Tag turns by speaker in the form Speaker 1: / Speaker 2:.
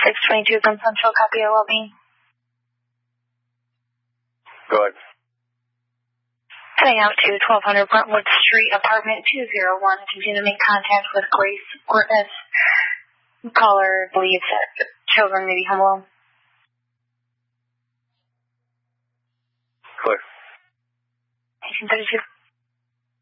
Speaker 1: 622 Gun Central, copy your well-being.
Speaker 2: Go ahead.
Speaker 1: Heading out to 1200 Brentwood Street, apartment 201. Continue to make contact with Grace Cortez. Caller believes that children may be home alone.
Speaker 2: Clear.
Speaker 1: Patient 32.